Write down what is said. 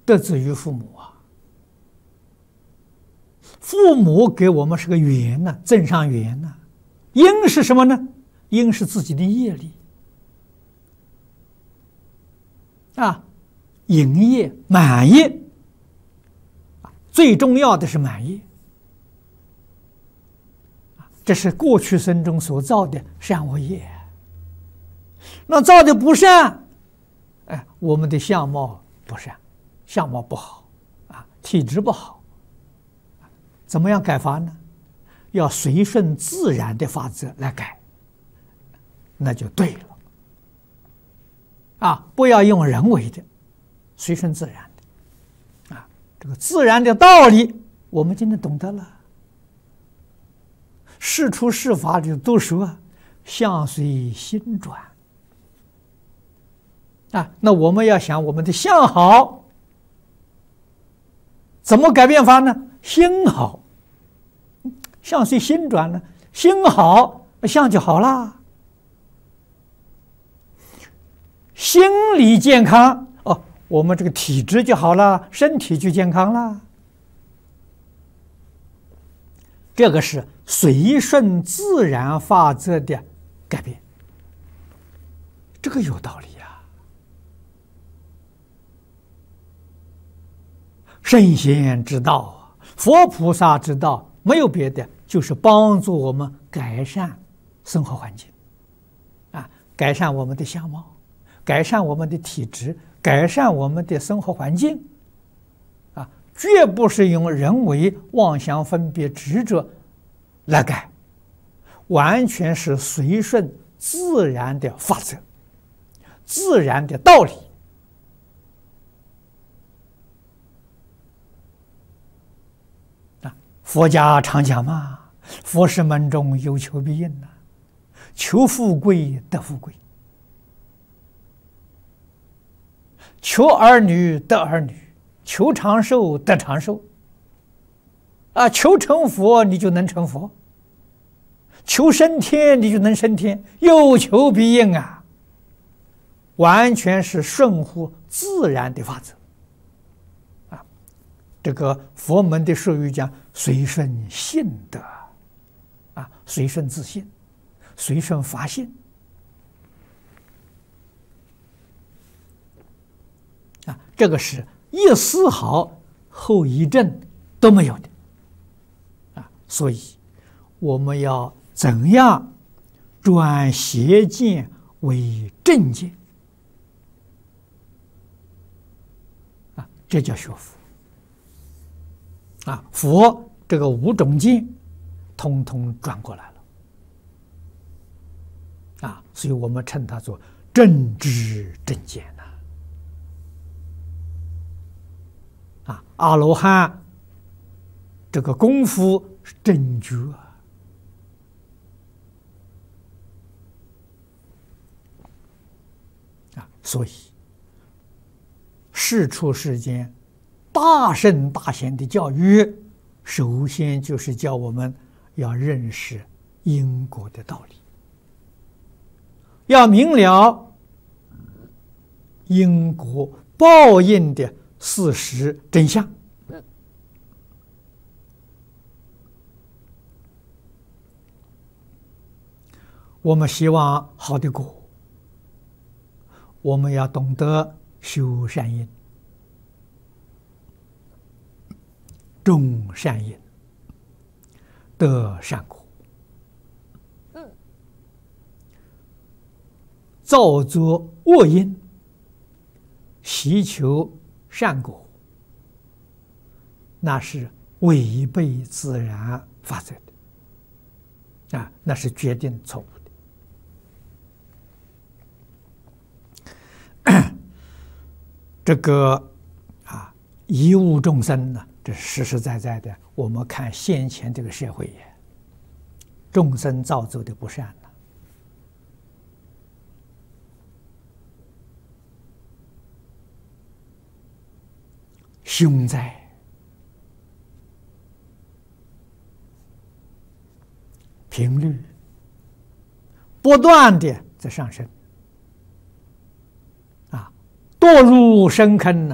得自于父母啊。父母给我们是个缘呐，增上缘呐。因是什么呢？因是自己的业力啊，营业、满业，最重要的是满业。这是过去生中所造的善恶业。那造的不善，我们的相貌不善，相貌不好啊，体质不好，怎么样改法呢？要随顺自然的法则来改，那就对了啊！不要用人为的，随顺自然的啊。这个自然的道理，我们今天懂得了。事出事法里都说相随心转啊，那我们要想我们的相好，怎么改变法呢？心好，相随心转呢，心好，相就好啦。心理健康哦，我们这个体质就好了，身体就健康了。这个是随顺自然法则的改变，这个有道理呀。圣贤之道，佛菩萨之道，没有别的，就是帮助我们改善生活环境，啊，改善我们的相貌，改善我们的体质，改善我们的生活环境，啊，绝不是用人为妄想分别执着来改，完全是随顺自然的法则，自然的道理。佛家常讲嘛，佛事门中有求必应呐，求富贵得富贵，求儿女得儿女，求长寿得长寿，啊，求成佛你就能成佛，求升天你就能升天，有求必应啊，完全是顺乎自然的法则。这个佛门的术语讲随顺性德啊，随顺自性，随顺法性啊，这个是一丝毫后遗症都没有的啊。所以我们要怎样转邪见为正见啊？这叫学佛。啊，佛这个五种见，通通转过来了，啊，所以我们称它做正知正见呐，啊，阿罗汉这个功夫是正觉啊，所以世出世间。大圣大贤的教育，首先就是教我们要认识因果的道理，要明了因果报应的事实真相。我们希望好的果，我们要懂得修善因。种善因，得善果；造作恶因，习求善果，那是违背自然法则的啊，那是决定错误的。这个啊，贻误众生呢？这实实在在的，我们看先前这个社会也，众生造作的不善了，凶灾，频率不断的在上升，啊，堕入深坑呢，